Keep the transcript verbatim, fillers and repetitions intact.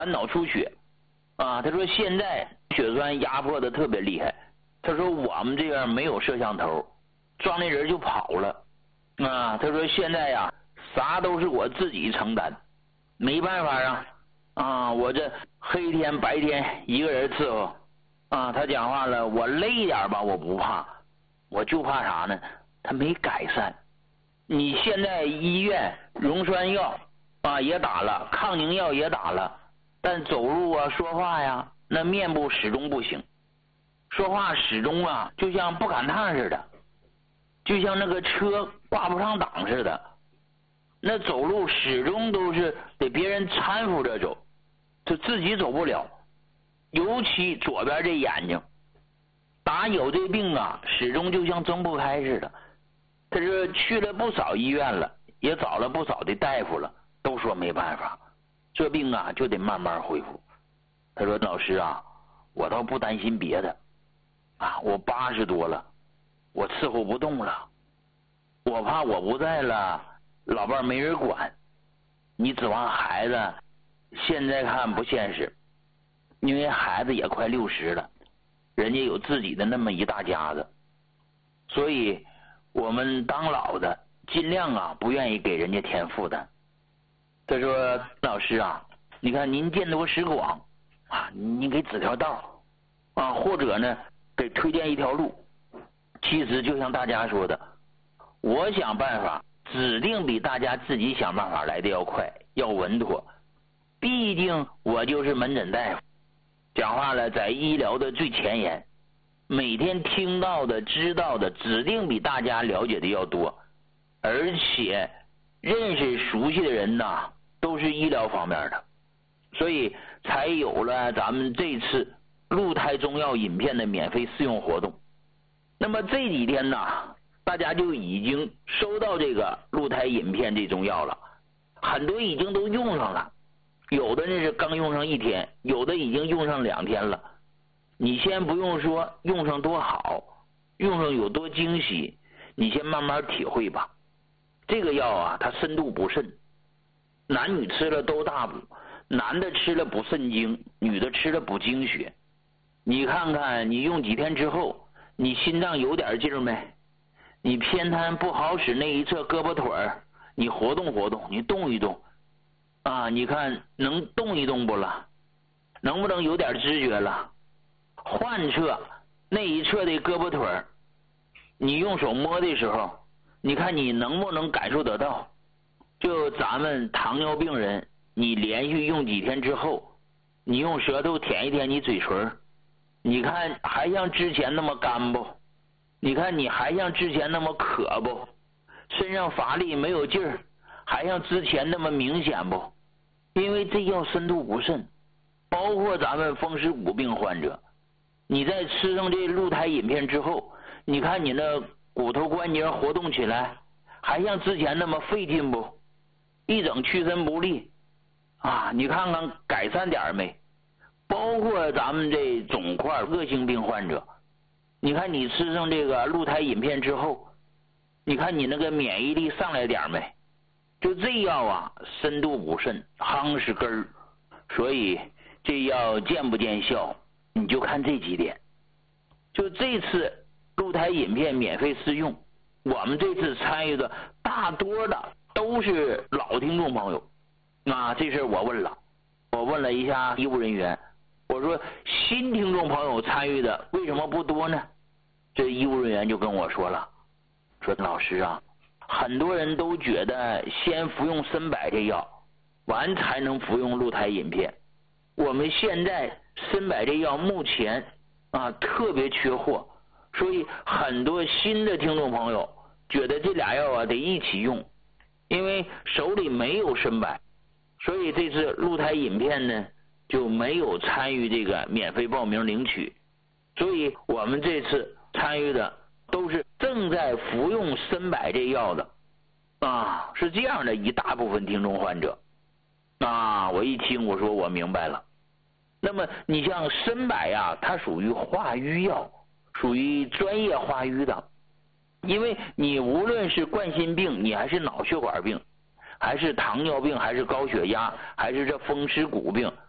脑出血啊。他说现在血栓压迫的特别厉害。他说我们这边没有摄像头，撞那人就跑了啊。他说现在呀，啥都是我自己承担，没办法啊啊！我这黑天白天一个人伺候啊。他讲话了，我累点吧，我不怕，我就怕啥呢？他没改善。你现在医院溶栓药啊也打了，抗凝药也打了，但走路啊说话呀，那面部始终不行。说话始终啊，就像不赶趟似的，就像那个车挂不上档似的。那走路始终都是得别人搀扶着走，就自己走不了。尤其左边这眼睛，打有这病啊，始终就像睁不开似的。他说去了不少医院了，也找了不少的大夫了，都说没办法，这病啊就得慢慢恢复。他说老师啊，我倒不担心别的啊，我八十多了，我伺候不动了，我怕我不在了，老伴没人管。你指望孩子，现在看不现实，因为孩子也快六十了，人家有自己的那么一大家子，所以我们当老的尽量啊不愿意给人家添负担。他说老师啊，你看您见多识广啊，您给指条道啊，或者呢给推荐一条路。其实就像大家说的，我想办法指定比大家自己想办法来的要快要稳妥，毕竟我就是门诊大夫，讲话了在医疗的最前沿，每天听到的知道的指定比大家了解的要多，而且认识熟悉的人呐都是医疗方面的，所以才有了咱们这次鹿胎中药饮片的免费试用活动。那么这几天呢，大家就已经收到这个鹿胎饮片这中药了，很多已经都用上了，有的呢是刚用上一天，有的已经用上两天了。你先不用说用上多好，用上有多惊喜，你先慢慢体会吧。这个药啊，它深度补肾，男女吃了都大补，男的吃了补肾精，女的吃了补精血。你看看你用几天之后，你心脏有点劲儿没？你偏瘫不好使那一侧胳膊腿儿，你活动活动，你动一动啊，你看能动一动不了？能不能有点知觉了？换侧那一侧的胳膊腿儿，你用手摸的时候，你看你能不能感受得到？就咱们糖尿病人，你连续用几天之后，你用舌头舔一舔你嘴唇，你看还像之前那么干不？你看你还像之前那么渴不？身上乏力没有劲儿，还像之前那么明显不？因为这药深度补肾，包括咱们风湿骨病患者，你在吃上这鹿胎饮片之后，你看你那骨头关节活动起来，还像之前那么费劲不？一整屈伸不利啊！你看看改善点没？包括咱们这肿块恶性病患者，你看你吃上这个鹿胎饮片之后，你看你那个免疫力上来点没？就这药啊，深度补肾，夯实根儿，所以这药见不见效，你就看这几点。就这次鹿胎饮片免费试用，我们这次参与的大多的都是老听众朋友。那这事我问了，我问了一下医务人员，我说新听众朋友参与的为什么不多呢？这医务人员就跟我说了，说老师啊，很多人都觉得先服用参柏这药，完才能服用鹿胎饮片。我们现在参柏这药目前啊特别缺货，所以很多新的听众朋友觉得这俩药啊得一起用，因为手里没有参柏，所以这次鹿胎饮片呢就没有参与这个免费报名领取。所以我们这次参与的都是正在服用参柏这药的啊，是这样的一大部分听众患者啊。我一听我说我明白了。那么你像参柏呀，它属于化瘀药，属于专业化瘀的，因为你无论是冠心病，你还是脑血管病，还是糖尿病，还是高血压，还是这风湿骨病，